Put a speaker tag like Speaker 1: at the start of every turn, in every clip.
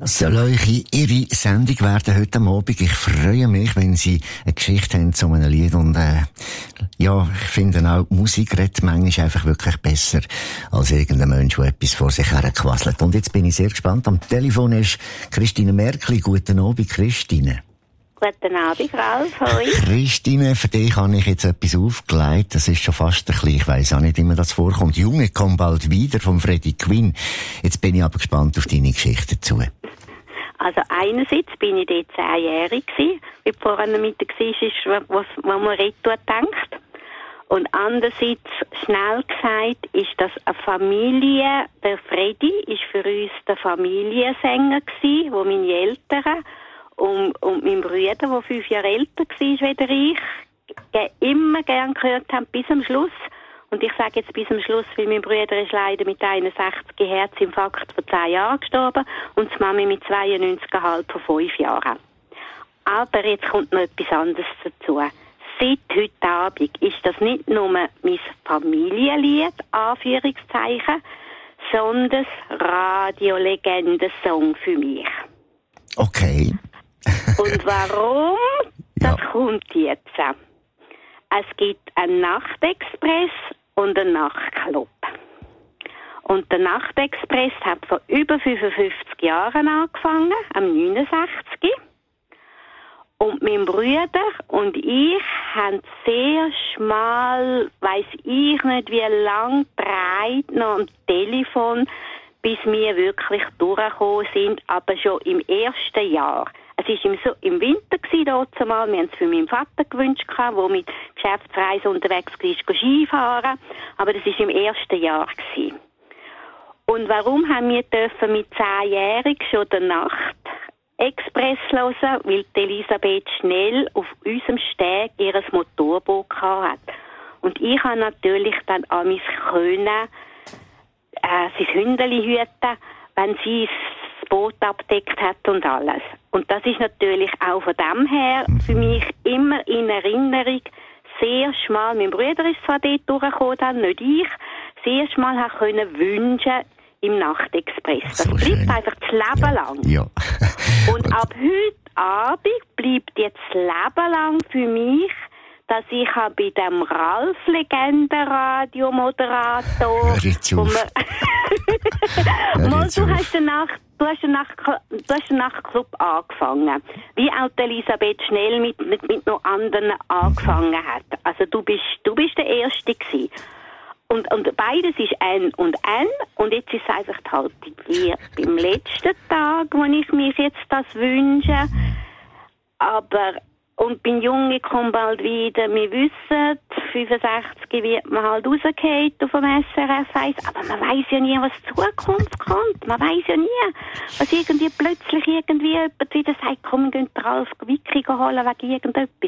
Speaker 1: Soll euch Ihre Sendung werden heute Abend. Ich freue mich, wenn Sie eine Geschichte haben zu einem Lied. Und ja, ich finde auch, Musik redet manchmal einfach wirklich besser als irgendein Mensch, der etwas vor sich herquasselt. Und jetzt bin ich sehr gespannt. Am Telefon ist Christine Merkli. Guten Abend, Christine.
Speaker 2: Guten Abend, Ralf. Hoi.
Speaker 1: Christine, für dich habe ich jetzt etwas aufgelegt. Das ist schon fast ein bisschen, ich weiss auch nicht immer, das vorkommt. Junge kommt bald wieder von Freddie Quinn. Jetzt bin ich aber gespannt auf deine Geschichte dazu.
Speaker 2: Also einerseits bin ich dort 10-jährig gewesen, wie vorhin mit der war, was man retour denkt. Und andererseits, schnell gesagt, ist das eine Familie, der Freddie ist für uns der Familiensänger gewesen, wo meine Eltern und mein Bruder, der 5 Jahre älter war als ich, immer gern gehört haben, bis zum Schluss. Und ich sage jetzt bis zum Schluss, weil mein Bruder ist leider mit 61 Herzinfarkt vor 10 Jahren gestorben und die Mami mit 92,5 vor 5 Jahren. Aber jetzt kommt noch etwas anderes dazu. Seit heute Abend ist das nicht nur mein Familienlied, Anführungszeichen, sondern Radiolegenden-Song für mich.
Speaker 1: Okay.
Speaker 2: Und warum? Das kommt jetzt. Es gibt einen Nachtexpress und einen Nachtclub. Und der Nachtexpress hat vor über 55 Jahren angefangen, am 69. Und mein Bruder und ich haben sehr schmal, weiss ich nicht wie lang, gedreht noch am Telefon, bis wir wirklich durchgekommen sind, aber schon im ersten Jahr. Es war im Winter dort mal. Wir haben es für meinen Vater gewünscht, der mit Geschäftsreise unterwegs war, Skifahren. Aber das war im ersten Jahr. Und warum haben wir mit 10-jährig schon den Nacht-Express hören? Weil Elisabeth Schnell auf unserem Steg ihr Motorboot hatte. Und ich habe natürlich dann an mich können, sein Hündeli hüten, wenn sie das Boot abdeckt hat und alles. Und das ist natürlich auch von dem her für mich immer in Erinnerung sehr schmal. Mein Bruder ist zwar dort durchgekommen, dann nicht ich, sehr schmal habe können wünschen im Nachtexpress. Das so bleibt schön. Einfach das Leben lang.
Speaker 1: Ja.
Speaker 2: Und ab heute Abend bleibt jetzt das Leben lang für mich, dass ich bei dem Ralf-Legenden-Radiomoderator, du hast den Nachtclub angefangen, wie auch Elisabeth Schnell mit noch anderen angefangen hat. Also du bist der Erste gewesen. Und beides ist N und N, und jetzt ist es einfach halt wie beim letzten Tag, wo ich mir jetzt das wünsche. Aber und beim Jungen kommt bald wieder. Wir wissen, 65 wird man halt rausgefallen auf dem SRF 1. Aber man weiss ja nie, was die Zukunft kommt. Man weiss ja nie, was irgendwie plötzlich jemand wieder sagt, komm, wir gehen Ralf Wickrig holen wegen irgendetwas.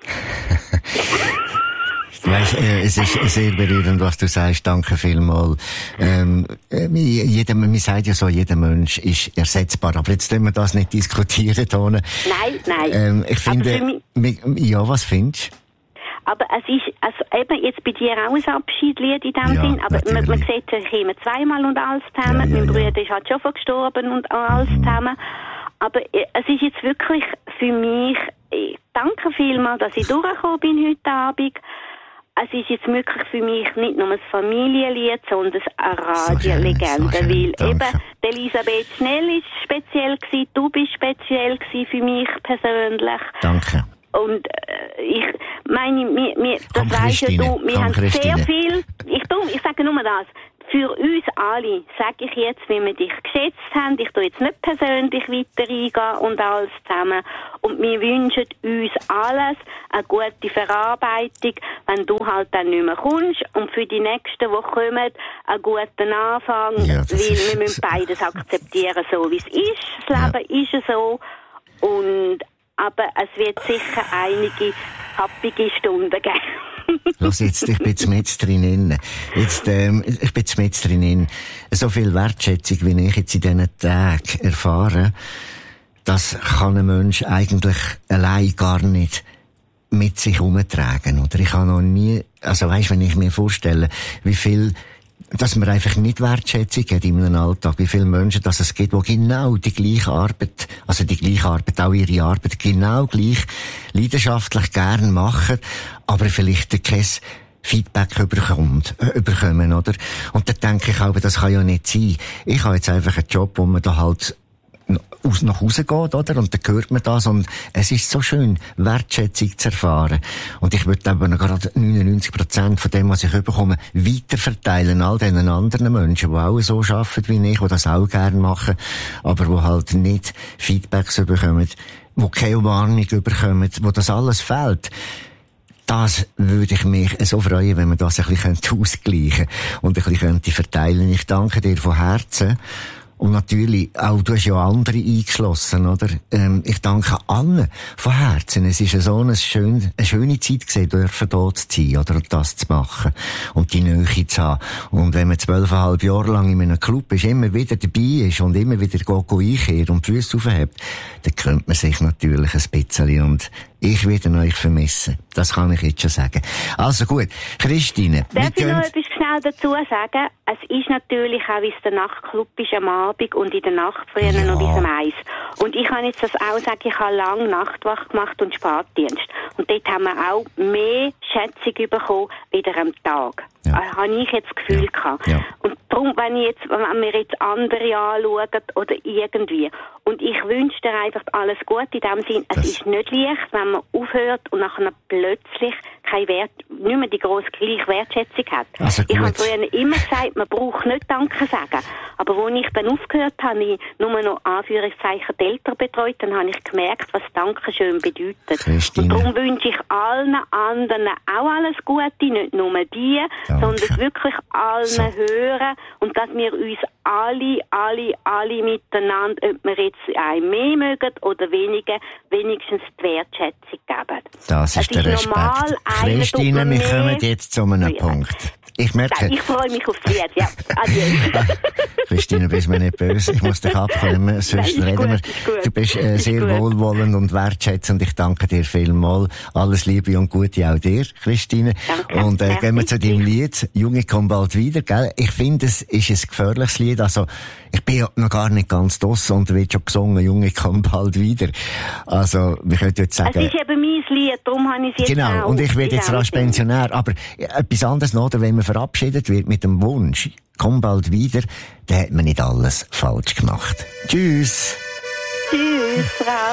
Speaker 1: Weißt, es ist sehr berührend, was du sagst. Danke vielmals. Man sagt ja so, jeder Mensch ist ersetzbar. Aber jetzt können wir das nicht diskutieren.
Speaker 2: Nein.
Speaker 1: Ich finde, ja, was findest du?
Speaker 2: Aber es ist, also eben jetzt bei dir auch ein Abschiedslied in dem Sinn, aber man sieht sich immer zweimal und alles zusammen. Mein Bruder ist halt schon verstorben und alles zusammen. Aber es ist jetzt wirklich für mich, danke vielmals, dass ich durchgekommen bin heute Abend. Es ist jetzt wirklich für mich nicht nur ein Familienlied, sondern eine Radiolegende, weil eben Elisabeth Schnell ist speziell gewesen, du bist speziell gewesen für mich persönlich.
Speaker 1: Danke.
Speaker 2: Und ich meine, das weisst ja du, wir haben sehr viel, ich sage nur das, für uns alle, sage ich jetzt, wie wir dich geschätzt haben, ich tue jetzt nicht persönlich weiter eingehen und alles zusammen. Und wir wünschen uns alles eine gute Verarbeitung, wenn du halt dann nicht mehr kommst. Und für die nächsten, die kommen, einen guten Anfang, weil wir müssen beides akzeptieren, so wie es ist. Das Leben ist so. Aber es wird sicher einige happige Stunden geben.
Speaker 1: Los jetzt, ich bin jetzt mit drin. Ich bin jetzt mit drin. So viel Wertschätzung, wie ich jetzt in diesen Tagen erfahre, das kann ein Mensch eigentlich allein gar nicht mit sich herumtragen. Oder ich habe noch nie, also weisst, wenn ich mir vorstelle, wie viel dass man einfach nicht Wertschätzung hat in einem Alltag. Wie viele Menschen, dass es gibt, die genau die gleiche Arbeit, auch ihre Arbeit genau gleich leidenschaftlich gern machen, aber vielleicht kein Feedback überkommen, oder? Und da denke ich auch, das kann ja nicht sein. Ich habe jetzt einfach einen Job, wo man da halt nach Hause geht, oder? Und dann hört man das und es ist so schön, Wertschätzung zu erfahren. Und ich würde aber noch gerade 99% von dem, was ich bekomme, weiterverteilen all diesen anderen Menschen, die auch so arbeiten wie ich, die das auch gerne machen, aber die halt nicht Feedbacks bekommen, die keine Warnung bekommen, wo das alles fehlt. Das würde ich mich so freuen, wenn man das ein bisschen ausgleichen könnte und ein bisschen verteilen könnte. Ich danke dir von Herzen. Und natürlich, auch du hast ja andere eingeschlossen, oder? Ich danke allen von Herzen. Es ist so eine schöne Zeit gewesen, dürfen dort zu sein, oder? Das zu machen. Und die Nähe zu haben. Und wenn man 12,5 Jahre lang in einem Club ist, immer wieder dabei ist und immer wieder einkehrt und die Füße aufhebt, dann kennt man sich natürlich ein bisschen. Und ich werde euch vermissen. Das kann ich jetzt schon sagen. Also gut, Christine.
Speaker 2: Darf ich noch etwas schnell dazu sagen? Es ist natürlich auch, wie es der Nachtclub ist am Abend und in der Nacht früher noch bis um 1. Und ich kann jetzt das auch sagen, ich habe lange Nachtwacht gemacht und Spätdienst. Und dort haben wir auch mehr Schätzung bekommen wieder am Tag. Ja. Habe ich jetzt das Gefühl gehabt. Ja. Und darum, wenn wir jetzt andere anschauen oder irgendwie. Und ich wünsche dir einfach alles Gute in dem Sinn. Es ist nicht leicht, wenn man aufhört und nachher plötzlich nicht mehr die grosse gleiche Wertschätzung hat. Also ich habe früher immer gesagt, man braucht nicht Danke sagen. Aber als ich dann aufgehört habe, ich nur noch Anführungszeichen die Eltern betreut, dann habe ich gemerkt, was Dankeschön bedeutet. Christine. Und darum wünsche ich allen anderen auch alles Gute, nicht nur die, sondern wirklich allen hören und dass wir uns alle miteinander, ob wir jetzt einen mehr mögen oder weniger, wenigstens die Wertschätzung geben.
Speaker 1: Das ist der Respekt. Normal, Christine, wir kommen jetzt zu einem Punkt. Ich merke...
Speaker 2: Ich freue mich aufs Lied, ja. Adieu.
Speaker 1: Christine, bist mir nicht böse. Ich muss dich abkommen. Sonst reden wir. Du bist sehr wohlwollend und wertschätzend. Ich danke dir vielmals. Alles Liebe und Gute auch dir, Christine. Danke. Und gehen wir zu deinem Lied. Junge, komm bald wieder, gell? Ich finde, es ist ein gefährliches Lied. Also, ich bin ja noch gar nicht ganz draussen und wird schon gesungen, Junge, komm bald wieder. Also, wir können jetzt sagen...
Speaker 2: Es ist eben mein Lied, darum habe ich es jetzt
Speaker 1: genau,
Speaker 2: auch.
Speaker 1: Und ich werde jetzt rasch Pensionär. Aber etwas anderes noch, oder wenn man verabschiedet wird mit dem Wunsch, komm bald wieder, dann hat man nicht alles falsch gemacht. Tschüss!
Speaker 2: Tschüss, Frau.